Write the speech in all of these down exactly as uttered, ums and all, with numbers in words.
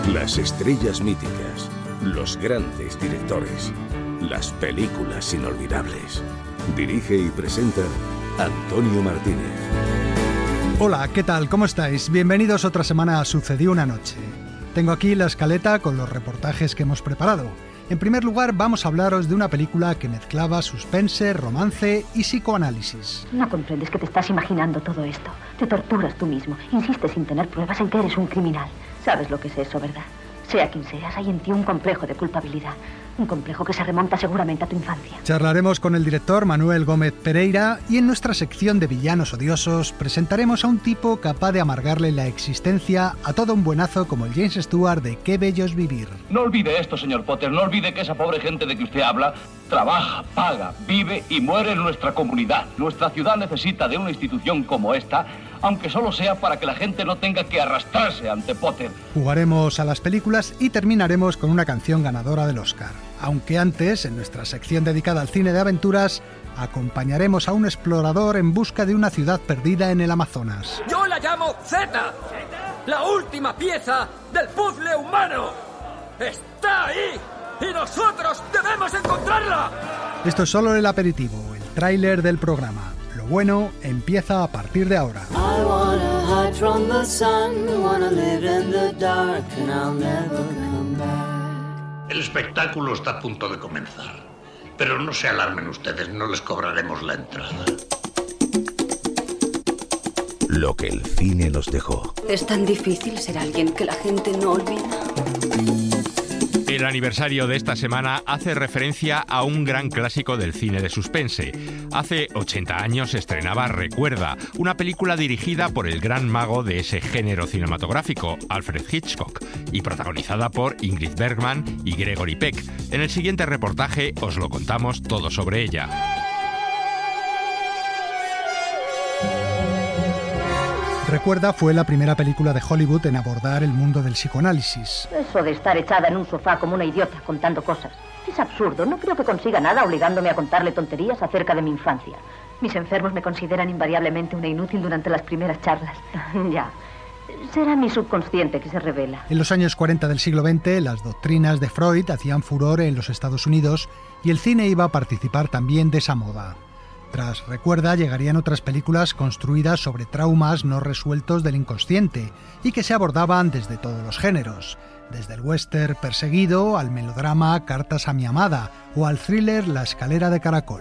Las estrellas míticas, los grandes directores, las películas inolvidables. Dirige y presenta Antonio Martínez. Hola, ¿qué tal? ¿Cómo estáis? Bienvenidos otra semana a Sucedió una noche. Tengo aquí la escaleta con los reportajes que hemos preparado. En primer lugar, vamos a hablaros de una película que mezclaba suspense, romance y psicoanálisis. No comprendes que te estás imaginando todo esto. Te torturas tú mismo. Insistes sin tener pruebas en que eres un criminal. Sabes lo que es eso, ¿verdad? Sea quien seas, hay en ti un complejo de culpabilidad. Un complejo que se remonta seguramente a tu infancia. Charlaremos con el director Manuel Gómez Pereira y en nuestra sección de villanos odiosos presentaremos a un tipo capaz de amargarle la existencia a todo un buenazo como el James Stewart de Qué bello es vivir. No olvide esto, señor Potter, no olvide que esa pobre gente de que usted habla trabaja, paga, vive y muere en nuestra comunidad. Nuestra ciudad necesita de una institución como esta, aunque solo sea para que la gente no tenga que arrastrarse ante Potter. Jugaremos a las películas y terminaremos con una canción ganadora del Oscar. Aunque antes, en nuestra sección dedicada al cine de aventuras, acompañaremos a un explorador en busca de una ciudad perdida en el Amazonas. Yo la llamo Z, la última pieza del puzzle humano. ¡Está ahí! ¡Y nosotros debemos encontrarla! Esto es solo el aperitivo, el tráiler del programa. Lo bueno empieza a partir de ahora. El espectáculo está a punto de comenzar, pero no se alarmen ustedes, no les cobraremos la entrada. Lo que el cine nos dejó. Es tan difícil ser alguien que la gente no olvida. El aniversario de esta semana hace referencia a un gran clásico del cine de suspense. Hace ochenta años se estrenaba Recuerda, una película dirigida por el gran mago de ese género cinematográfico, Alfred Hitchcock, y protagonizada por Ingrid Bergman y Gregory Peck. En el siguiente reportaje os lo contamos todo sobre ella. Recuerda fue la primera película de Hollywood en abordar el mundo del psicoanálisis. Eso de estar echada en un sofá como una idiota contando cosas. Es absurdo. No creo que consiga nada obligándome a contarle tonterías acerca de mi infancia. Mis enfermos me consideran invariablemente una inútil durante las primeras charlas. Ya. Será mi subconsciente que se revela. En los años cuarenta del siglo veinte, las doctrinas de Freud hacían furor en los Estados Unidos y el cine iba a participar también de esa moda. Tras Recuerda llegarían otras películas construidas sobre traumas no resueltos del inconsciente y que se abordaban desde todos los géneros, desde el western Perseguido al melodrama Cartas a mi amada o al thriller La escalera de caracol.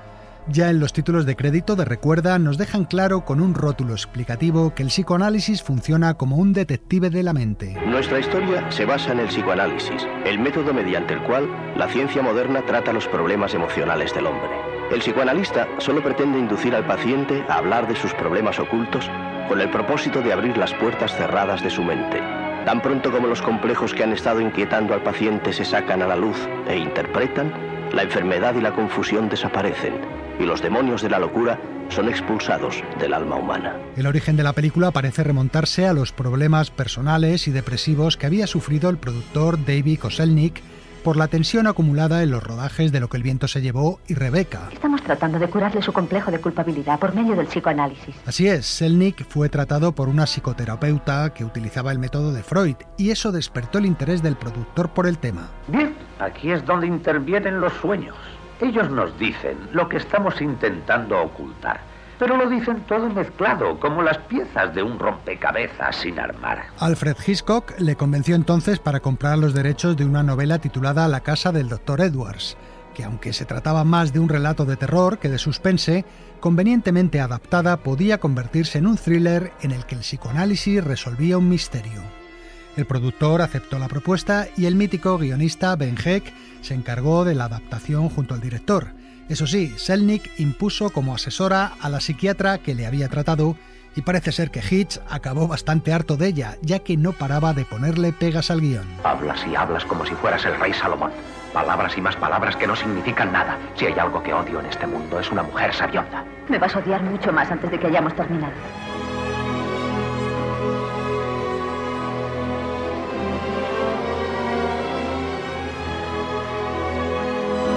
Ya en los títulos de crédito de Recuerda nos dejan claro con un rótulo explicativo que el psicoanálisis funciona como un detective de la mente. Nuestra historia se basa en el psicoanálisis, el método mediante el cual la ciencia moderna trata los problemas emocionales del hombre. El psicoanalista solo pretende inducir al paciente a hablar de sus problemas ocultos con el propósito de abrir las puertas cerradas de su mente. Tan pronto como los complejos que han estado inquietando al paciente se sacan a la luz e interpretan, la enfermedad y la confusión desaparecen y los demonios de la locura son expulsados del alma humana. El origen de la película parece remontarse a los problemas personales y depresivos que había sufrido el productor David Koselnik por la tensión acumulada en los rodajes de Lo que el viento se llevó y Rebeca. Estamos tratando de curarle su complejo de culpabilidad por medio del psicoanálisis. Así es, Selnick fue tratado por una psicoterapeuta que utilizaba el método de Freud y eso despertó el interés del productor por el tema. Bien, aquí es donde intervienen los sueños. Ellos nos dicen lo que estamos intentando ocultar, pero lo dicen todo mezclado, como las piezas de un rompecabezas sin armar. Alfred Hitchcock le convenció entonces para comprar los derechos de una novela titulada La casa del doctor Edwards, que aunque se trataba más de un relato de terror que de suspense, convenientemente adaptada podía convertirse en un thriller en el que el psicoanálisis resolvía un misterio. El productor aceptó la propuesta y el mítico guionista Ben Heck se encargó de la adaptación junto al director. Eso sí, Selnick impuso como asesora a la psiquiatra que le había tratado y parece ser que Hitch acabó bastante harto de ella, ya que no paraba de ponerle pegas al guión. Hablas y hablas como si fueras el rey Salomón. Palabras y más palabras que no significan nada. Si hay algo que odio en este mundo es una mujer sabionda. Me vas a odiar mucho más antes de que hayamos terminado.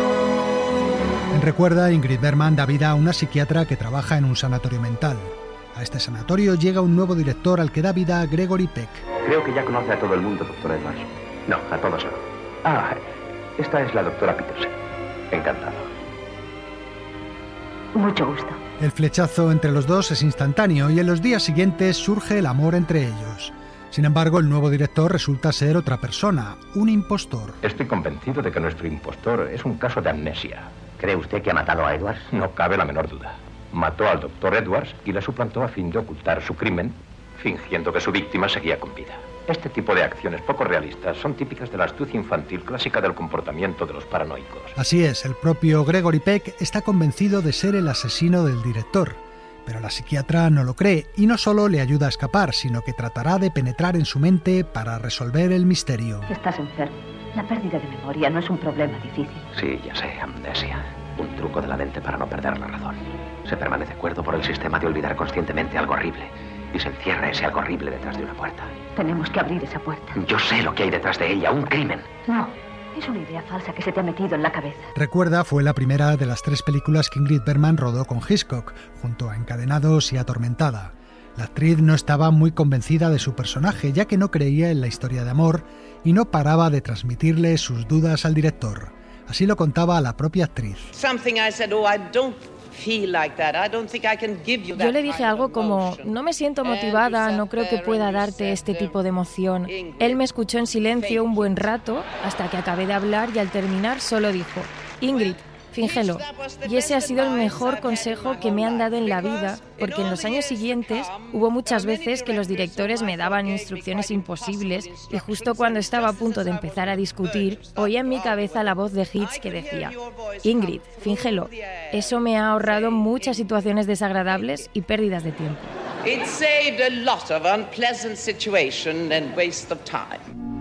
Recuerda, Ingrid Bergman da vida a una psiquiatra que trabaja en un sanatorio mental. A este sanatorio llega un nuevo director al que da vida Gregory Peck. Creo que ya conoce a todo el mundo, doctor Edwards. No, a todos no. Ah, esta es la doctora Peterson. Encantado. Mucho gusto. El flechazo entre los dos es instantáneo y en los días siguientes surge el amor entre ellos. Sin embargo, el nuevo director resulta ser otra persona, un impostor. Estoy convencido de que nuestro impostor es un caso de amnesia. ¿Cree usted que ha matado a Edwards? No cabe la menor duda. Mató al doctor Edwards y le suplantó a fin de ocultar su crimen, fingiendo que su víctima seguía con vida. Este tipo de acciones poco realistas son típicas de la astucia infantil clásica del comportamiento de los paranoicos. Así es, el propio Gregory Peck está convencido de ser el asesino del director. Pero la psiquiatra no lo cree y no solo le ayuda a escapar, sino que tratará de penetrar en su mente para resolver el misterio. Estás enfermo. La pérdida de memoria no es un problema difícil. Sí, ya sé, amnesia. Un truco de la mente para no perder la razón. Se permanece cuerdo por el sistema de olvidar conscientemente algo horrible. Y se encierra ese algo horrible detrás de una puerta. Tenemos que abrir esa puerta. Yo sé lo que hay detrás de ella, un crimen. No, es una idea falsa que se te ha metido en la cabeza. Recuerda, fue la primera de las tres películas que Ingrid Bergman rodó con Hitchcock, junto a Encadenados y Atormentada. La actriz no estaba muy convencida de su personaje, ya que no creía en la historia de amor y no paraba de transmitirle sus dudas al director. Así lo contaba a la propia actriz. Yo le dije algo como, no me siento motivada, no creo que pueda darte este tipo de emoción. Él me escuchó en silencio un buen rato, hasta que acabé de hablar y al terminar solo dijo, Ingrid, fíngelo. Y ese ha sido el mejor consejo que me han dado en la vida, porque en los años siguientes hubo muchas veces que los directores me daban instrucciones imposibles y justo cuando estaba a punto de empezar a discutir, oía en mi cabeza la voz de Hitch que decía, Ingrid, fíngelo. Eso me ha ahorrado muchas situaciones desagradables y pérdidas de tiempo. It saved a lot of unpleasant situation and waste of time.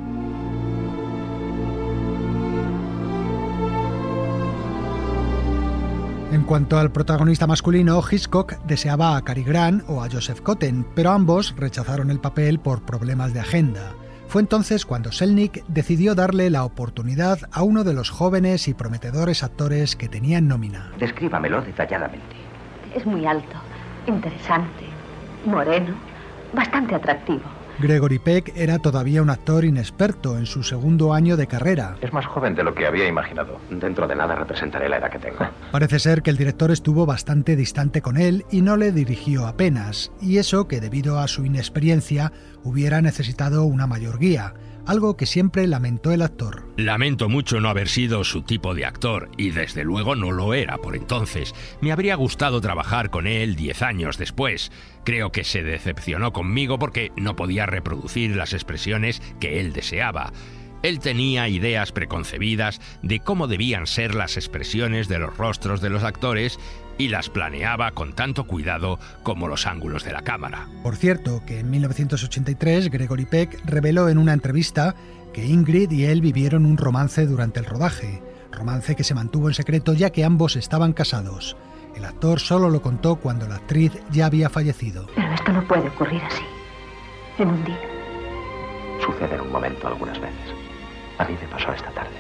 En cuanto al protagonista masculino, Hitchcock deseaba a Cary Grant o a Joseph Cotten, pero ambos rechazaron el papel por problemas de agenda. Fue entonces cuando Selznick decidió darle la oportunidad a uno de los jóvenes y prometedores actores que tenía en nómina. Descríbamelo detalladamente. Es muy alto, interesante, moreno, bastante atractivo. Gregory Peck era todavía un actor inexperto en su segundo año de carrera. Es más joven de lo que había imaginado. Dentro de nada representaré la edad que tengo. Parece ser que el director estuvo bastante distante con él y no le dirigió apenas, y eso que debido a su inexperiencia hubiera necesitado una mayor guía, algo que siempre lamentó el actor. Lamento mucho no haber sido su tipo de actor, y desde luego no lo era por entonces. Me habría gustado trabajar con él diez años después. Creo que se decepcionó conmigo porque no podía reproducir las expresiones que él deseaba. Él tenía ideas preconcebidas de cómo debían ser las expresiones de los rostros de los actores y las planeaba con tanto cuidado como los ángulos de la cámara. Por cierto, que en mil novecientos ochenta y tres Gregory Peck reveló en una entrevista que Ingrid y él vivieron un romance durante el rodaje, romance que se mantuvo en secreto ya que ambos estaban casados. El actor solo lo contó cuando la actriz ya había fallecido. Pero esto no puede ocurrir así, en un día. Sucede en un momento algunas veces. A mí me pasó esta tarde.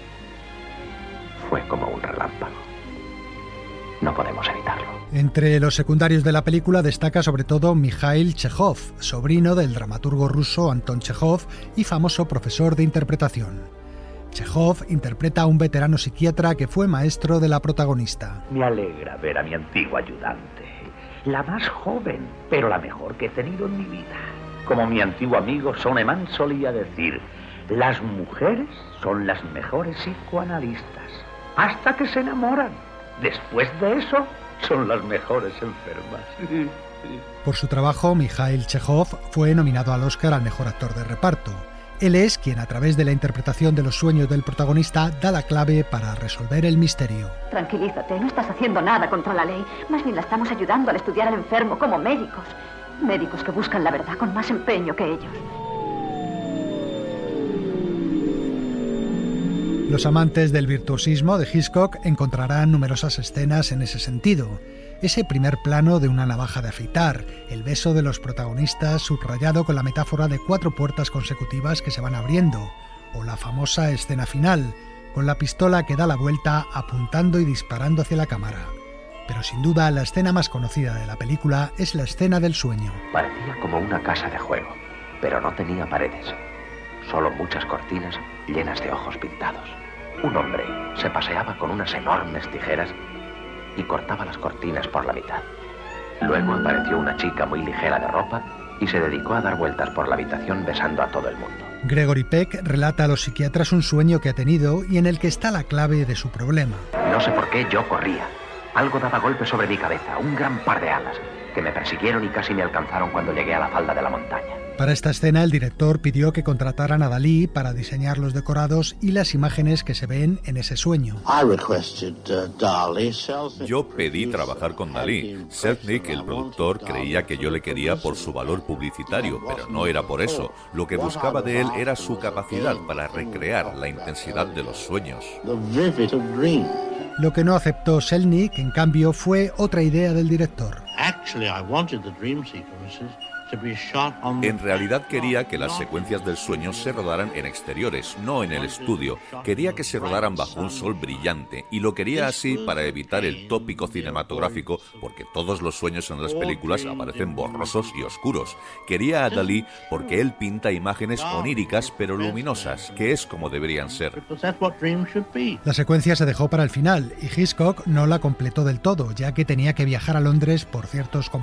Fue como un relámpago. No podemos evitarlo. Entre los secundarios de la película destaca sobre todo Mikhail Chekhov, sobrino del dramaturgo ruso Anton Chekhov y famoso profesor de interpretación. Chekhov interpreta a un veterano psiquiatra que fue maestro de la protagonista. Me alegra ver a mi antigua ayudante, la más joven, pero la mejor que he tenido en mi vida. Como mi antiguo amigo Soneman solía decir, las mujeres son las mejores psicoanalistas, hasta que se enamoran. Después de eso, son las mejores enfermas. Por su trabajo, Mikhail Chekhov fue nominado al Oscar al mejor actor de reparto. Él es quien, a través de la interpretación de los sueños del protagonista, da la clave para resolver el misterio. Tranquilízate, no estás haciendo nada contra la ley. Más bien la estamos ayudando al estudiar al enfermo como médicos. Médicos que buscan la verdad con más empeño que ellos. Los amantes del virtuosismo de Hitchcock encontrarán numerosas escenas en ese sentido. Ese primer plano de una navaja de afeitar, el beso de los protagonistas subrayado con la metáfora de cuatro puertas consecutivas que se van abriendo, o la famosa escena final, con la pistola que da la vuelta apuntando y disparando hacia la cámara. pero sin duda la escena más conocida de la película es la escena del sueño. Parecía como una casa de juego, pero no tenía paredes, solo muchas cortinas llenas de ojos pintados. Un hombre se paseaba con unas enormes tijeras y cortaba las cortinas por la mitad. Luego apareció una chica muy ligera de ropa y se dedicó a dar vueltas por la habitación besando a todo el mundo. Gregory Peck relata a los psiquiatras un sueño que ha tenido y en el que está la clave de su problema. No sé por qué yo corría. Algo daba golpes sobre mi cabeza, un gran par de alas, que me persiguieron y casi me alcanzaron cuando llegué a la falda de la montaña. Para esta escena, el director pidió que contrataran a Dalí para diseñar los decorados y las imágenes que se ven en ese sueño. Yo pedí trabajar con Dalí. Selznick, el productor, creía que yo le quería por su valor publicitario, pero no era por eso. Lo que buscaba de él era su capacidad para recrear la intensidad de los sueños. Lo que no aceptó Selznick, en cambio, fue otra idea del director. En realidad quería que las secuencias del sueño se rodaran en exteriores, no en el estudio. Quería que se rodaran bajo un sol brillante y lo quería así para evitar el tópico cinematográfico, porque todos los sueños en las películas aparecen borrosos y oscuros. Quería a Dalí porque él pinta imágenes oníricas pero luminosas, que es como deberían ser. La secuencia se dejó para el final y Hitchcock no la completó del todo, ya que tenía que viajar a Londres por ciertos compromisos